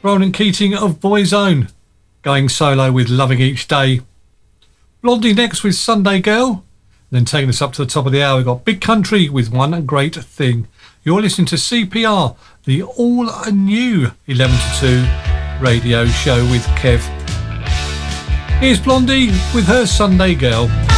Ronan Keating of Boyzone, going solo with Loving Each Day. Blondie next with Sunday Girl. Then taking us up to the top of the hour, we've got Big Country with One Great Thing. You're listening to CPR, the all-new 11 to 2 radio show with Kev. Here's Blondie with her Sunday Girl.